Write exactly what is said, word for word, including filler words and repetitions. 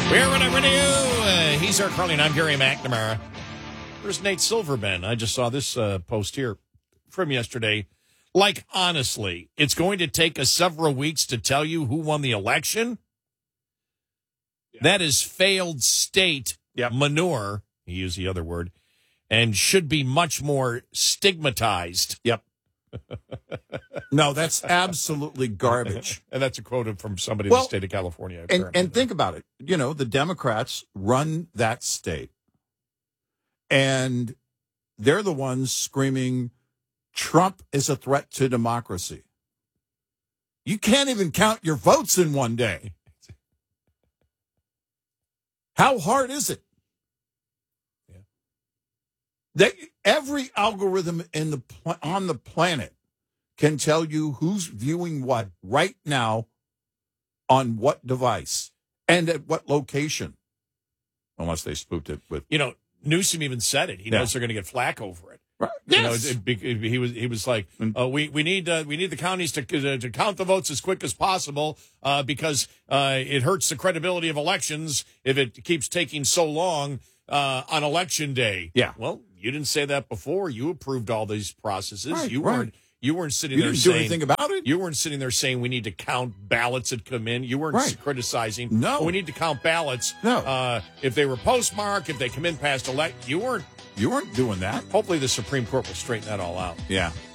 We're whatever to you. Uh, he's our Carly, and I'm Gary McNamara. There's Nate Silverman. I just saw this uh, post here from yesterday. Like, honestly, it's going to take us several weeks to tell you who won the election? Yeah. That is failed state yep. manure, he used the other word, and should be much more stigmatized. Yep. No, that's absolutely garbage. And that's a quote from somebody well, in the state of California. And, and think about it. You know, the Democrats run that state. And they're the ones screaming, Trump is a threat to democracy. You can't even count your votes in one day. How hard is it? Yeah. They, every algorithm in the pl- on the planet can tell you who's viewing what right now on what device and at what location, unless they spoofed it with. You know, Newsom even said it. He yeah. knows they're going to get flack over it. Right. You Yes. know, it, it, he was he was like, uh, we we need uh, we need the counties to uh, to count the votes as quick as possible uh, because uh, it hurts the credibility of elections if it keeps taking so long uh, on election day. Yeah. Well, you didn't say that before. You approved all these processes. Right, you right. weren't you weren't sitting you there didn't saying do anything about it. You weren't sitting there saying we need to count ballots that come in. You weren't right. criticizing. No, oh, we need to count ballots. No, uh, if they were postmarked, if they come in past elect, you weren't. You weren't doing that. Hopefully the Supreme Court will straighten that all out. Yeah.